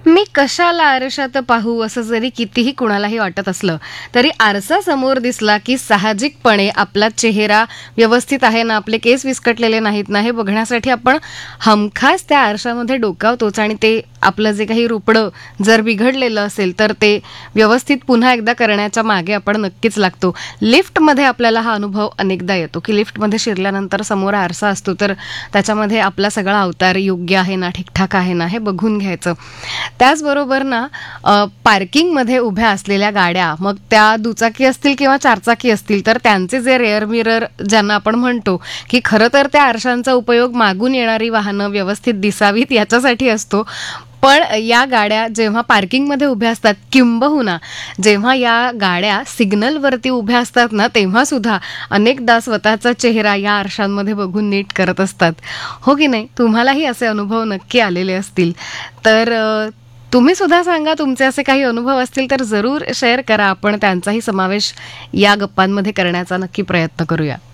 मी कशाला आरशात पाहू असं जरी कितीही कुणालाही वाटत असलं तरी आरसा समोर दिसला की साहजिकपणे आपला चेहरा व्यवस्थित आहे ना, आपले केस विस्कटलेले नाहीत ना, हे बघण्यासाठी आपण हमखास त्या आरशामध्ये डोकावतोच आणि ते आपलं जे काही रुपडं जर बिघडलेलं असेल तर ते व्यवस्थित पुन्हा एकदा करण्याच्या मागे आपण नक्कीच लागतो. लिफ्टमध्ये आपल्याला हा अनुभव अनेकदा येतो की लिफ्टमध्ये शिरल्यानंतर समोर आरसा असतो तर त्याच्यामध्ये आपला सगळा अवतार योग्य आहे ना, ठीकठाक आहे ना, हे बघून घ्यायचं. त्याचबरोबर ना पार्किंगमध्ये उभ्या असलेल्या गाड्या, मग त्या दुचाकी असतील किंवा चारचाकी असतील, तर त्यांचे जे रेअर मिरर ज्यांना आपण म्हणतो की खरं तर त्या आरशांचा उपयोग मागून येणारी वाहनं व्यवस्थित दिसावीत याच्यासाठी असतो. पण या गाड्या जेव्हा पार्किंगमध्ये उभ्या असतात किंबहुना जेव्हा या गाड्या सिग्नलवरती उभ्या असतात ना, तेव्हा सुद्धा अनेकदा स्वतःचा चेहरा या आरशांमध्ये बघून नीट करत असतात. हो की नाही? तुम्हालाही असे अनुभव नक्की आलेले असतील. तर तुम्ही सुद्धा सांगा, तुमचे असे काही अनुभव असतील तर जरूर शेअर करा. आपण त्यांचाही समावेश या गप्पांमध्ये करण्याचा नक्की प्रयत्न करूया.